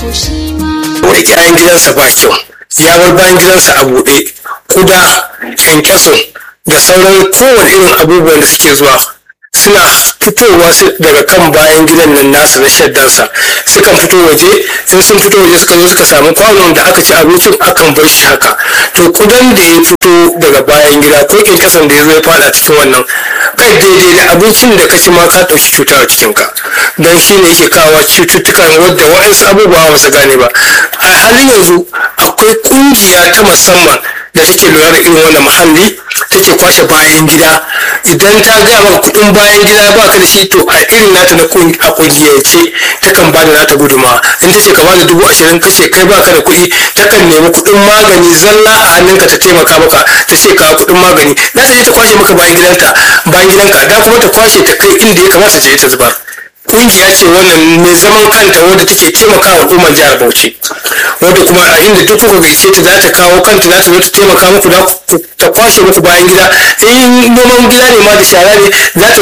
wani kayan gidansa ba kyau, ya bar bayan gidansa a buɗe, kuda, kyankyaso da sauran kowane irin abubuwan da suke zuwa suna fitowa daga kan bayan gidan nan nasa na shaddansa, sukan fito waje. In sun fito waje suka zo suka samu kwanon da aka ci abincin, akan bar shi haka. To kudan da ya fito daga bayan gida ko kyankyason da ya zo ya fada cikin wannan, kai daidai da abincin da ka ci ma ka ɗauki cuta a cikinka, don shi ne yake kawo cututtukan wadda wa'ansu abubuwa ba su gane ba. A halin yanzu akwai ƙungiya ta musamman da take lura da irin wannan muhalli, take kwashe bayan gida. Idan ta gaya maka kuɗin bayan gida ba ka da shi, to a irin nata na a ƙungiyance takan ba da nata guduma. In ta ce ka bada 20,000 kace kai ba ka da kuɗi, takan nemi kuɗin magani zalla a hannunka ta taimaka maka, ta ce ka kuɗin magani, za ta je ta kwashe maka bayan gidanka da kuma ta kwashe ta kai inda ya kamata ta je ta zubar. Kungiya ce wannan mai zaman kanta wadda take taimaka wa al'ummar jihar Bauchi, wadda kuma a inda duk kuka gaice ta za ta kawo kanta, za ta zo ta taimaka muku, ta kwashe muku bayan gida. In noman gida ne ma da shara ne, za ta